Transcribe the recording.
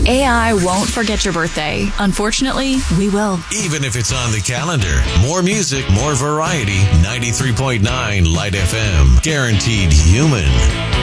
AI won't forget your birthday. Unfortunately, we will. Even if it's on the calendar. More music, more variety. 93.9 Light FM. Guaranteed human.